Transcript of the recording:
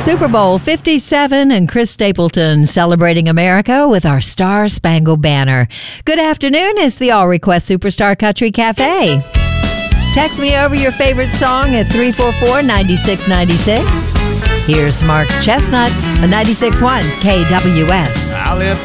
Super Bowl 57 and Chris Stapleton celebrating America with our Star Spangled Banner. Good afternoon. It's the All Request Superstar Country Cafe. Text me over your favorite song at 344-9696. Here's Mark Chestnut on 96.1 KWS. I left